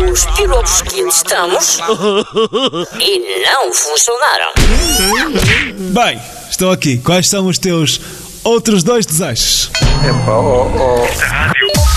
os pilotos que testamos e não funcionaram. Bem, estou aqui. Quais são os teus outros 2 desejos? Epá, Rádio